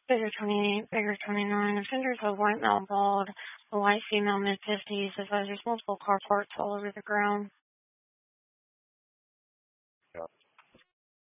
Figure 28, figure 29. Offenders of white male bald, a white female mid-50s. Advisors multiple car parts all over the ground.